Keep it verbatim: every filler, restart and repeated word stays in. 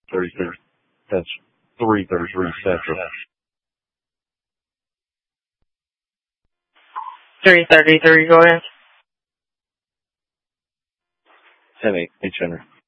thirty-three. That's three thirty-three Central. three thirty-three, go ahead. ten eight, H Henry.